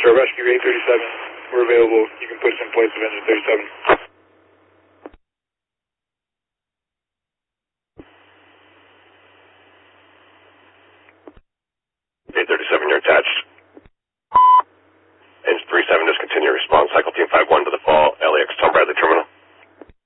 Rescue 837. We're available. You can put us in place of engine 37.